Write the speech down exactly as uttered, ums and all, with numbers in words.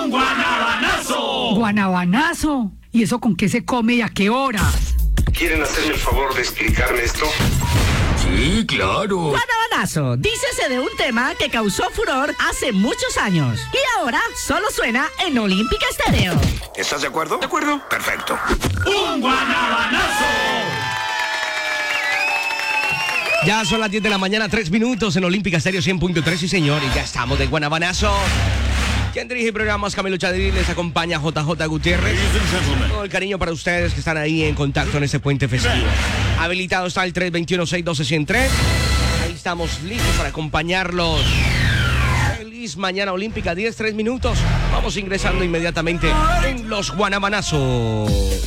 ¡Un guanabanazo! ¿Guanabanazo? ¿Y eso con qué se come y a qué hora? ¿Quieren hacerme el favor de explicarme esto? Sí, claro. Guanabanazo, dícese de un tema que causó furor hace muchos años y ahora solo suena en Olímpica Estéreo. ¿Estás de acuerdo? De acuerdo. Perfecto. ¡Un guanabanazo! Ya son las diez de la mañana, tres minutos en Olímpica Estéreo cien punto tres, sí señor, y ya estamos de guanabanazo. Quien dirige el programa es Camilo Chadri, les acompaña J J Gutiérrez. Todo el cariño para ustedes que están ahí en contacto en este puente festivo. Habilitado está el tres dos uno, seis uno dos, uno cero tres. Ahí estamos listos para acompañarlos. Feliz mañana olímpica, diez, tres minutos. Vamos ingresando inmediatamente en los guanabanazos.